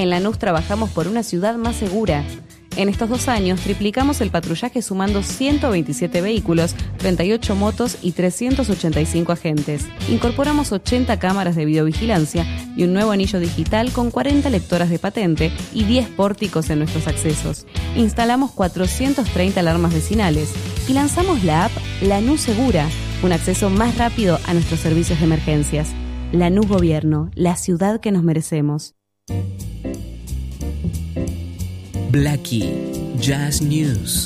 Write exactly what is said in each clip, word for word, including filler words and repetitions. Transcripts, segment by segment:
En Lanús trabajamos por una ciudad más segura. En estos dos años triplicamos el patrullaje sumando ciento veintisiete vehículos, treinta y ocho motos y trescientos ochenta y cinco agentes. Incorporamos ochenta cámaras de videovigilancia y un nuevo anillo digital con cuarenta lectoras de patente y diez pórticos en nuestros accesos. Instalamos cuatrocientas treinta alarmas vecinales y lanzamos la app Lanús Segura, un acceso más rápido a nuestros servicios de emergencias. Lanús Gobierno, la ciudad que nos merecemos. Blackie Jazz News.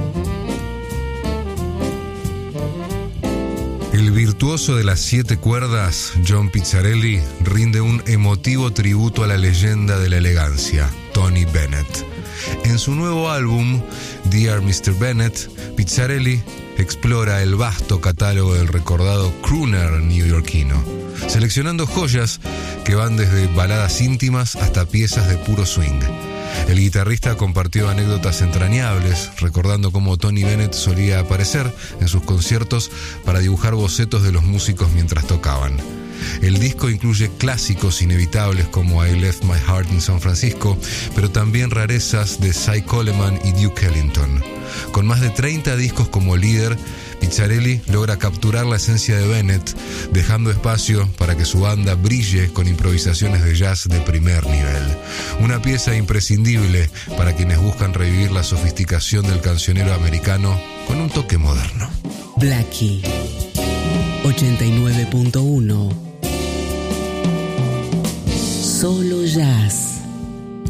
El virtuoso de las siete cuerdas, John Pizzarelli, rinde un emotivo tributo a la leyenda de la elegancia, Tony Bennett. En su nuevo álbum, Dear mister Bennett, Pizzarelli explora el vasto catálogo del recordado crooner neoyorquino, seleccionando joyas que van desde baladas íntimas hasta piezas de puro swing. El guitarrista compartió anécdotas entrañables, recordando cómo Tony Bennett solía aparecer en sus conciertos para dibujar bocetos de los músicos mientras tocaban. El disco incluye clásicos inevitables como I Left My Heart in San Francisco, pero también rarezas de Cy Coleman y Duke Ellington. Con más de treinta discos como líder, Pizzarelli logra capturar la esencia de Bennett, dejando espacio para que su banda brille con improvisaciones de jazz de primer nivel. Una pieza imprescindible para quienes buscan revivir la sofisticación del cancionero americano con un toque moderno. Blackie ochenta y nueve punto uno. Solo jazz.